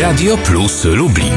Radio Plus Lublin.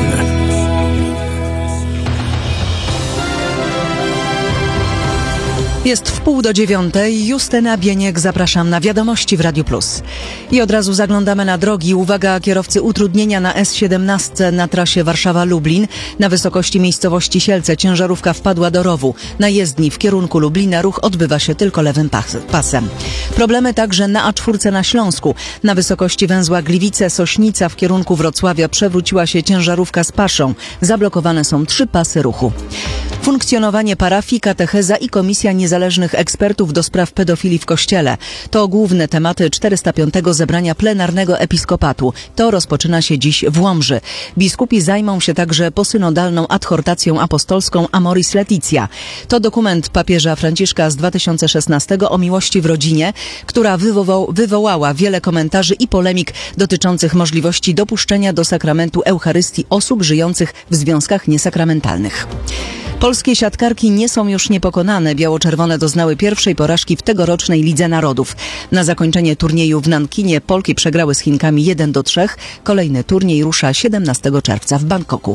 Jest 8:30. Justyna Bieniek, zapraszam na wiadomości w Radiu Plus. I od razu zaglądamy na drogi. Uwaga, kierowcy, utrudnienia na S17 na trasie Warszawa-Lublin. Na wysokości miejscowości Sielce ciężarówka wpadła do rowu. Na jezdni w kierunku Lublina ruch odbywa się tylko lewym pasem. Problemy także na A4 na Śląsku. Na wysokości węzła Gliwice-Sośnica w kierunku Wrocławia przewróciła się ciężarówka z paszą. Zablokowane są 3 pasy ruchu. Funkcjonowanie parafii, katecheza i Komisja Niezależnych Ekspertów do spraw pedofilii w Kościele. To główne tematy 405. zebrania plenarnego episkopatu. To rozpoczyna się dziś w Łomży. Biskupi zajmą się także posynodalną adhortacją apostolską Amoris Laetitia. To dokument papieża Franciszka z 2016 o miłości w rodzinie, która wywołała wiele komentarzy i polemik dotyczących możliwości dopuszczenia do sakramentu Eucharystii osób żyjących w związkach niesakramentalnych. Polskie siatkarki nie są już niepokonane. Biało-czerwone doznały pierwszej porażki w tegorocznej Lidze Narodów. Na zakończenie turnieju w Nankinie Polki przegrały z Chinkami 1-3. Kolejny turniej rusza 17 czerwca w Bangkoku.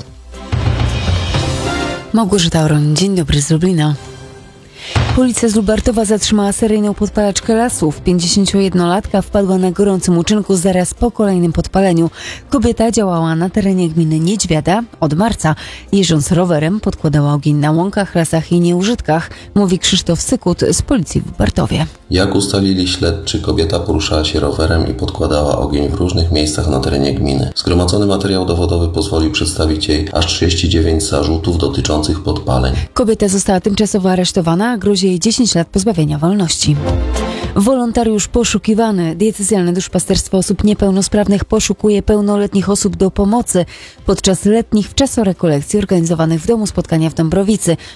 Małgorzata Oron, dzień dobry z Lublina. Policja z Lubartowa zatrzymała seryjną podpalaczkę lasów. 51-latka wpadła na gorącym uczynku zaraz po kolejnym podpaleniu. Kobieta działała na terenie gminy Niedźwiada od marca. Jeżdżąc rowerem podkładała ogień na łąkach, lasach i nieużytkach, mówi Krzysztof Sykut z policji w Lubartowie. Jak ustalili śledczy, kobieta poruszała się rowerem i podkładała ogień w różnych miejscach na terenie gminy. Zgromadzony materiał dowodowy pozwolił przedstawić jej aż 39 zarzutów dotyczących podpaleń. Kobieta została tymczasowo aresztowana, a grozi jej 10 lat pozbawienia wolności. Wolontariusz poszukiwany. Diecezjalne duszpasterstwo osób niepełnosprawnych poszukuje pełnoletnich osób do pomocy podczas letnich wczasorekolekcji organizowanych w domu spotkania w Dąbrowicy.